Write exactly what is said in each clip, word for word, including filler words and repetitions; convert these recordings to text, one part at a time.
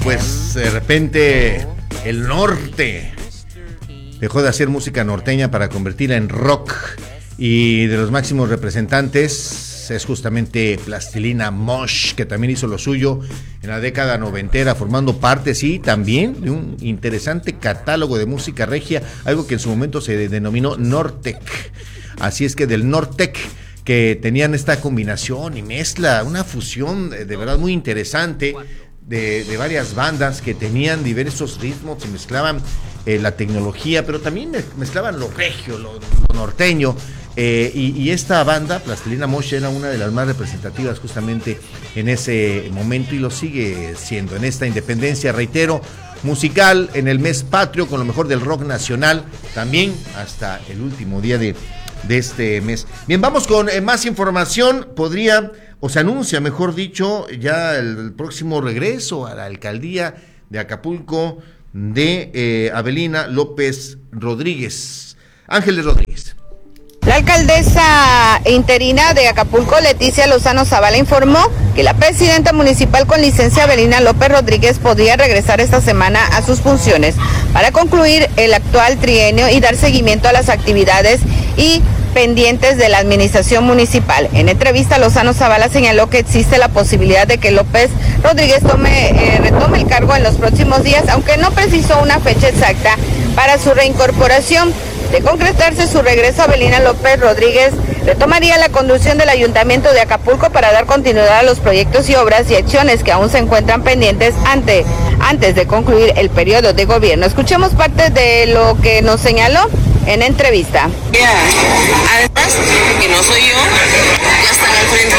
pues de repente el norte dejó de hacer música norteña para convertirla en rock, y de los máximos representantes es justamente Plastilina Mosh, que también hizo lo suyo en la década noventera, formando parte, sí, también de un interesante catálogo de música regia, algo que en su momento se denominó Nortec. Así es que del Nortec, que tenían esta combinación y mezcla, una fusión de, de verdad muy interesante de, de varias bandas que tenían diversos ritmos y mezclaban eh, la tecnología, pero también mezclaban lo regio, lo, lo norteño. Eh, y, y esta banda, Plastilina Mosh, era una de las más representativas justamente en ese momento y lo sigue siendo en esta independencia, reitero, musical, en el mes patrio, con lo mejor del rock nacional, también hasta el último día de, de este mes. Bien, vamos con eh, más información. Podría, o se anuncia, mejor dicho, ya el, el próximo regreso a la alcaldía de Acapulco de eh, Avelina López Rodríguez. Ángeles Rodríguez. La alcaldesa interina de Acapulco, Leticia Lozano Zavala, informó que la presidenta municipal con licencia Avelina López Rodríguez podría regresar esta semana a sus funciones para concluir el actual trienio y dar seguimiento a las actividades y pendientes de la administración municipal. En entrevista, Lozano Zavala señaló que existe la posibilidad de que López Rodríguez tome, eh, retome el cargo en los próximos días, aunque no precisó una fecha exacta para su reincorporación. De concretarse su regreso, Avelina López Rodríguez retomaría la conducción del Ayuntamiento de Acapulco para dar continuidad a los proyectos y obras y acciones que aún se encuentran pendientes ante, antes de concluir el periodo de gobierno. Escuchemos parte de lo que nos señaló en entrevista. Yeah. Además, que no soy yo, ya están al frente,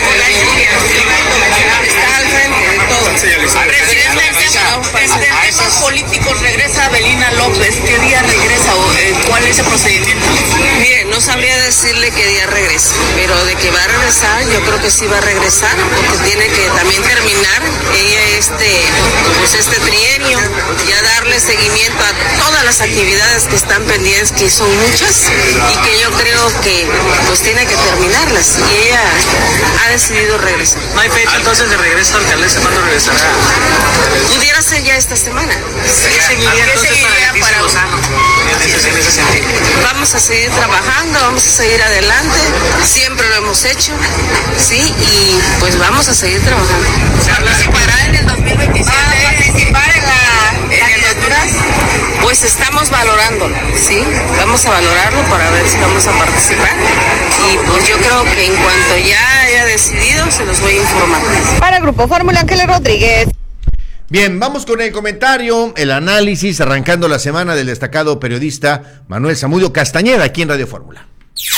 está al frente de todo. Presidente, ¿a esos políticos regresa Avelina López? ¿Qué día regresa o eh, cuál es el procedimiento? Mire, no sabría decirle qué día regresa, pero de que va a regresar, yo creo que sí va a regresar, porque tiene que también terminar ella este, pues este trienio, ya darle seguimiento a todas las actividades que están pendientes, que son muchas, y que yo creo que pues tiene que terminarlas, y ella ha decidido regresar. ¿No hay fecha entonces de regreso, alcaldesa? ¿Cuándo regresará? Pudiera ser ya esta semana. ¿Qué seguiría entonces para Leticia Lozano en ese, en ese sentido? Vamos a seguir trabajando, vamos a seguir adelante, siempre lo hemos hecho, sí, y pues vamos a seguir trabajando. ¿Se va a participar en el dos mil veintisiete? ¿Va a participar en la candidaturas? Pues estamos valorándolo, sí, vamos a valorarlo para ver si vamos a participar, y pues yo creo que en cuanto ya haya decidido se los voy a informar. Para el Grupo Fórmula, Ángeles Rodríguez. Bien, vamos con el comentario, el análisis, arrancando la semana del destacado periodista Manuel Zamudio Castañeda, aquí en Radio Fórmula.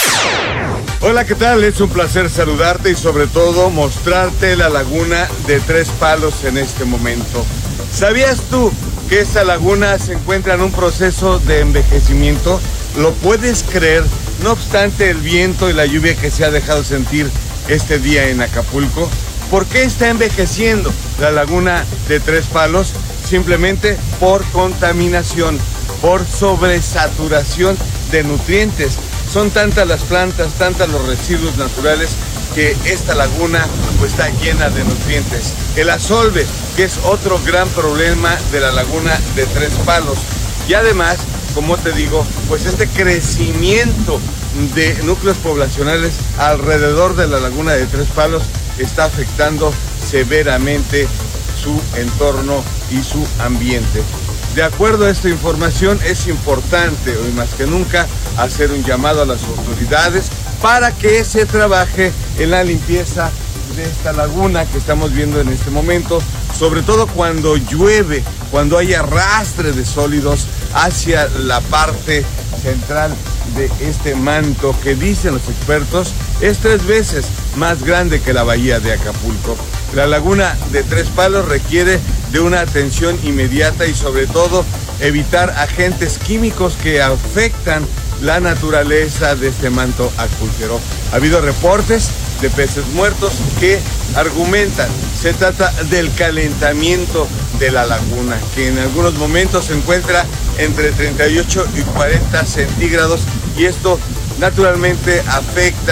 Hola, ¿qué tal? Es un placer saludarte y sobre todo mostrarte la laguna de Tres Palos en este momento. ¿Sabías tú que esta laguna se encuentra en un proceso de envejecimiento? ¿Lo puedes creer? No obstante el viento y la lluvia que se ha dejado sentir este día en Acapulco. ¿Por qué está envejeciendo la laguna de Tres Palos? Simplemente por contaminación, por sobresaturación de nutrientes. Son tantas las plantas, tantas los residuos naturales que esta laguna pues está llena de nutrientes. El asolve, que es otro gran problema de la laguna de Tres Palos. Y además, como te digo, pues este crecimiento de núcleos poblacionales alrededor de la laguna de Tres Palos está afectando severamente su entorno y su ambiente. De acuerdo a esta información, es importante hoy más que nunca hacer un llamado a las autoridades para que se trabaje en la limpieza de esta laguna que estamos viendo en este momento, sobre todo cuando llueve, cuando hay arrastre de sólidos hacia la parte central de este manto que dicen los expertos es tres veces más grande que la bahía de Acapulco. La laguna de Tres Palos requiere de una atención inmediata y sobre todo evitar agentes químicos que afectan la naturaleza de este manto acuífero. Ha habido reportes de peces muertos que argumentan se trata del calentamiento de la laguna, que en algunos momentos se encuentra entre treinta y ocho y cuarenta centígrados, y esto naturalmente afecta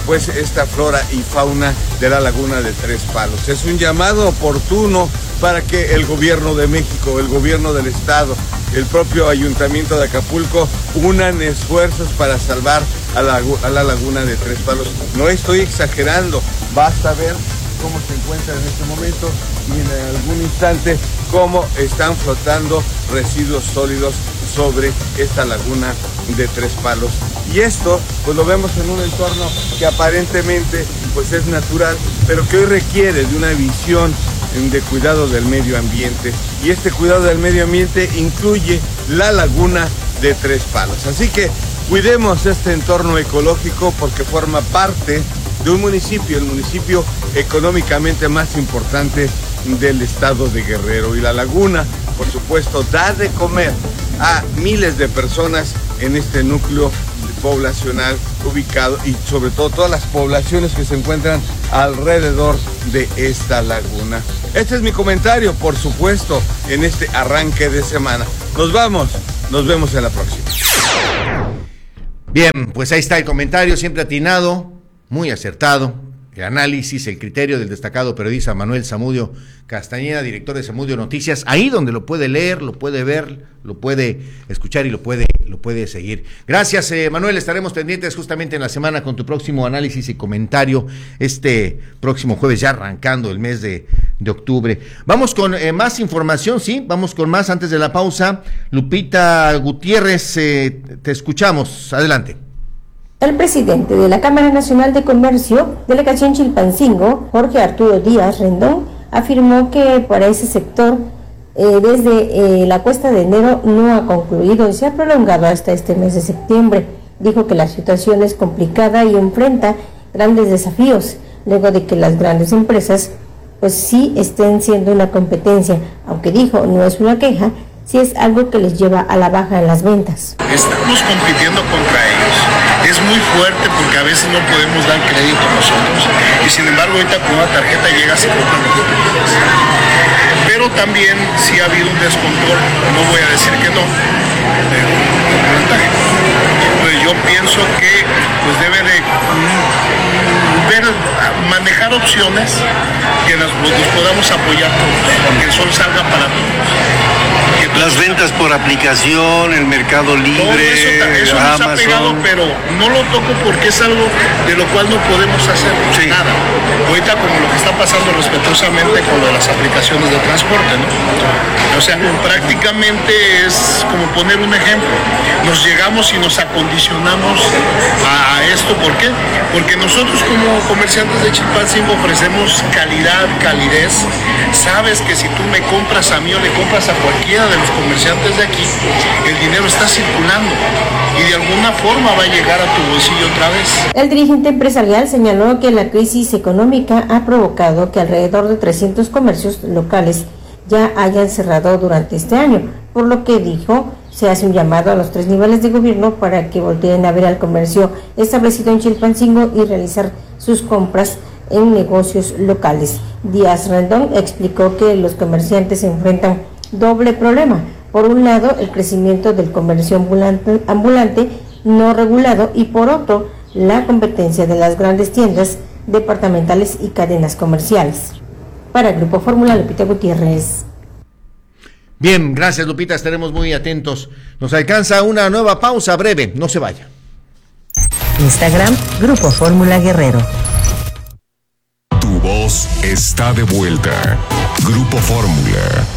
pues esta flora y fauna de la laguna de Tres Palos. Es un llamado oportuno para que el gobierno de México, el gobierno del estado, el propio ayuntamiento de Acapulco unan esfuerzos para salvar a la, a la laguna de Tres Palos. No estoy exagerando, basta ver cómo se encuentra en este momento y en algún instante cómo están flotando residuos sólidos sobre esta laguna de Tres Palos. Y esto pues lo vemos en un entorno que aparentemente pues es natural, pero que hoy requiere de una visión de cuidado del medio ambiente. Y este cuidado del medio ambiente incluye la laguna de Tres Palos. Así que cuidemos este entorno ecológico porque forma parte de un municipio, el municipio económicamente más importante del estado de Guerrero. Y la laguna, por supuesto, da de comer a miles de personas en este núcleo poblacional ubicado y sobre todo todas las poblaciones que se encuentran alrededor de esta laguna. Este es mi comentario, por supuesto, en este arranque de semana. Nos vamos, nos vemos en la próxima. Bien, pues ahí está el comentario, siempre atinado, muy acertado, el análisis, el criterio del destacado periodista Manuel Zamudio Castañeda, director de Zamudio Noticias, ahí donde lo puede leer, lo puede ver, lo puede escuchar y lo puede, lo puede seguir. Gracias, eh, Manuel, estaremos pendientes justamente en la semana con tu próximo análisis y comentario, este próximo jueves, ya arrancando el mes de, de octubre. Vamos con eh, más información, sí, vamos con más antes de la pausa. Lupita Gutiérrez, eh, te escuchamos, adelante. El presidente de la Cámara Nacional de Comercio, delegación Chilpancingo, Jorge Arturo Díaz Rendón, afirmó que para ese sector, eh, desde eh, la cuesta de enero no ha concluido y se ha prolongado hasta este mes de septiembre. Dijo que la situación es complicada y enfrenta grandes desafíos, luego de que las grandes empresas pues sí estén siendo una competencia, aunque dijo no es una queja, sí es algo que les lleva a la baja en las ventas. Estamos compitiendo contra ellos. Es muy fuerte porque a veces no podemos dar crédito nosotros y sin embargo ahorita con una tarjeta llegas y compras. Pero también sí ha habido un descontrol, no voy a decir que no, pero pues yo pienso que pues debe de ver, manejar opciones que nos, nos podamos apoyar todos, que el sol salga para todos. Las ventas por aplicación, el Mercado Libre, todo eso, eso nos ha pegado, pero no lo toco porque es algo de lo cual no podemos hacer sí. nada. Ahorita como lo que está pasando respetuosamente con lo de las aplicaciones de transporte, ¿no? O sea, prácticamente es como poner un ejemplo. Nos llegamos y nos acondicionamos a esto. ¿Por qué? Porque nosotros como comerciantes de Chilpancingo ofrecemos calidad, calidez. Sabes que si tú me compras a mí o le compras a cualquiera de los comerciantes de aquí, el dinero está circulando y de alguna forma va a llegar a tu bolsillo otra vez. El dirigente empresarial señaló que la crisis económica ha provocado que alrededor de trescientos comercios locales ya hayan cerrado durante este año, por lo que dijo, se hace un llamado a los tres niveles de gobierno para que volteen a ver al comercio establecido en Chilpancingo y realizar sus compras en negocios locales. Díaz Rendón explicó que los comerciantes se enfrentan doble problema. Por un lado, el crecimiento del comercio ambulante, ambulante no regulado y por otro, la competencia de las grandes tiendas departamentales y cadenas comerciales. Para Grupo Fórmula, Lupita Gutiérrez. Bien, gracias Lupita, estaremos muy atentos. Nos alcanza una nueva pausa breve, no se vaya. Instagram, Grupo Fórmula Guerrero. Tu voz está de vuelta. Grupo Fórmula.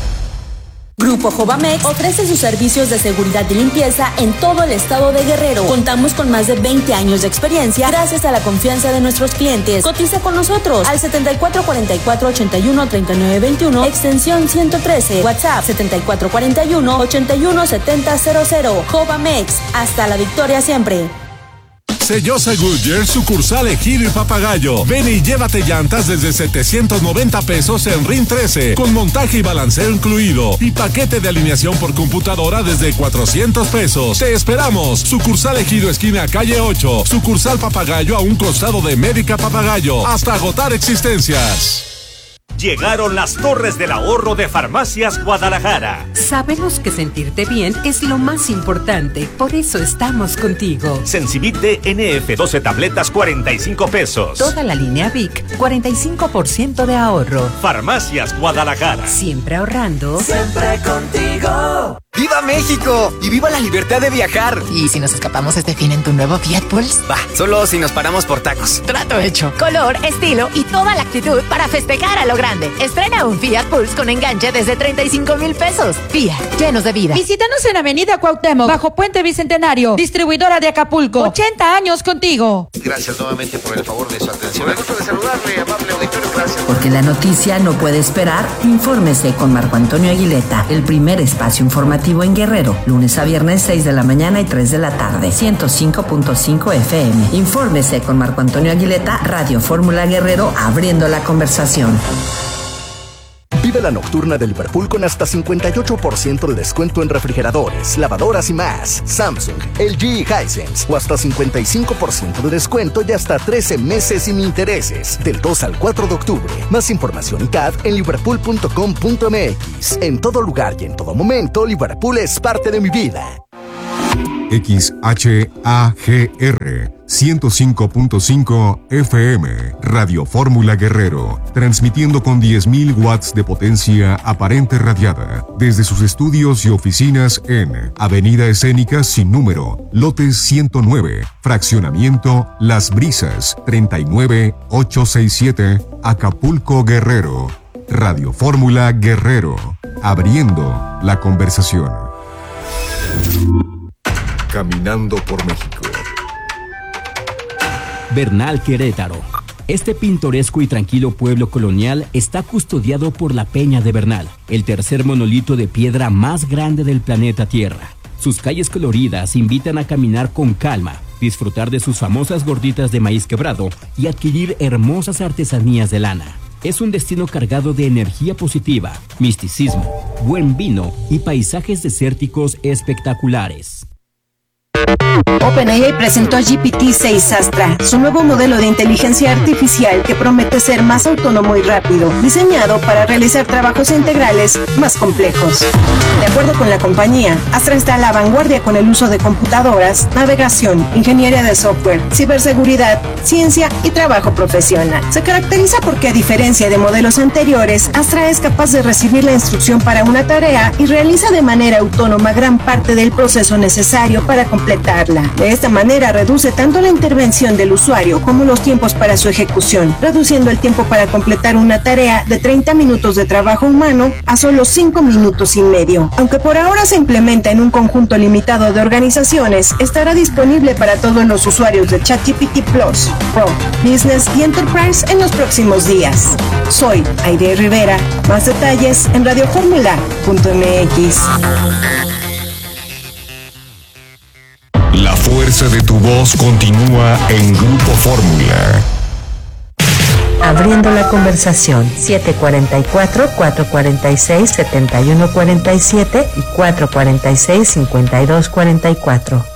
Grupo Jovamex ofrece sus servicios de seguridad y limpieza en todo el estado de Guerrero. Contamos con más de veinte años de experiencia gracias a la confianza de nuestros clientes. Cotiza con nosotros al setenta y cuatro cuarenta y cuatro ochenta y uno treinta y nueve veintiuno, extensión ciento trece, WhatsApp setenta y cuatro cuarenta y uno ochenta y uno setenta cero cero. Jovamex, hasta la victoria siempre. Sellosa Goodyear, sucursal Ejido y Papagayo. Ven y llévate llantas desde setecientos noventa pesos en R I N trece, con montaje y balanceo incluido. Y paquete de alineación por computadora desde cuatrocientos pesos. Te esperamos. Sucursal Ejido, esquina calle ocho. Sucursal Papagayo a un costado de Médica Papagayo. Hasta agotar existencias. Llegaron las Torres del Ahorro de Farmacias Guadalajara. Sabemos que sentirte bien es lo más importante, por eso estamos contigo. Sensibit D N F doce tabletas, cuarenta y cinco pesos. Toda la línea Vic, cuarenta y cinco por ciento de ahorro. Farmacias Guadalajara. Siempre ahorrando. Siempre contigo. ¡Viva México! ¡Y viva la libertad de viajar! ¿Y si nos escapamos este fin en tu nuevo Fiat Pulse? Va, solo si nos paramos por tacos. Trato hecho. Color, estilo y toda la actitud para festejar a lo grande. Estrena un Fiat Pulse con enganche desde treinta y cinco mil pesos. Fiat, llenos de vida. Visítanos en Avenida Cuauhtémoc, bajo Puente Bicentenario. Distribuidora de Acapulco. ochenta años contigo. Gracias nuevamente por el favor de su atención. Me gusta de saludarle, amable auditorio. Gracias. Porque la noticia no puede esperar, infórmese con Marco Antonio Aguileta, el primer espacio informativo en Guerrero, lunes a viernes seis de la mañana y tres de la tarde, ciento cinco punto cinco F M. Infórmese con Marco Antonio Aguileta, Radio Fórmula Guerrero, abriendo la conversación. Vive la nocturna de Liverpool con hasta cincuenta y ocho por ciento de descuento en refrigeradores, lavadoras y más. Samsung, L G y Hisense. O hasta cincuenta y cinco por ciento de descuento y hasta trece meses sin intereses. Del dos al cuatro de octubre. Más información y C A D en liverpool punto com punto m x. En todo lugar y en todo momento, Liverpool es parte de mi vida. X H A G R ciento cinco punto cinco F M, Radio Fórmula Guerrero, transmitiendo con diez mil watts de potencia aparente radiada desde sus estudios y oficinas en Avenida Escénica sin número, lote ciento nueve, fraccionamiento Las Brisas, treinta y nueve ochocientos sesenta y siete, Acapulco, Guerrero. Radio Fórmula Guerrero, abriendo la conversación. Caminando por México. Bernal, Querétaro. Este pintoresco y tranquilo pueblo colonial está custodiado por la Peña de Bernal, el tercer monolito de piedra más grande del planeta Tierra. Sus calles coloridas invitan a caminar con calma, disfrutar de sus famosas gorditas de maíz quebrado y adquirir hermosas artesanías de lana. Es un destino cargado de energía positiva, misticismo, buen vino y paisajes desérticos espectaculares. OpenAI presentó G P T seis Astra, su nuevo modelo de inteligencia artificial que promete ser más autónomo y rápido, diseñado para realizar trabajos integrales más complejos. De acuerdo con la compañía, Astra está a la vanguardia con el uso de computadoras, navegación, ingeniería de software, ciberseguridad, ciencia y trabajo profesional. Se caracteriza porque, a diferencia de modelos anteriores, Astra es capaz de recibir la instrucción para una tarea y realiza de manera autónoma gran parte del proceso necesario para completarla. De esta manera reduce tanto la intervención del usuario como los tiempos para su ejecución, reduciendo el tiempo para completar una tarea de treinta minutos de trabajo humano a solo cinco minutos y medio. Aunque por ahora se implementa en un conjunto limitado de organizaciones, estará disponible para todos los usuarios de ChatGPT Plus, Pro, Business y Enterprise en los próximos días. Soy Aide Rivera. Más detalles en radio fórmula punto m x. La fuerza de tu voz continúa en Grupo Fórmula. Abriendo la conversación, siete cuatro cuatro, cuatro cuatro seis, siete uno cuatro siete y cuatro cuatro seis, cinco dos cuatro cuatro.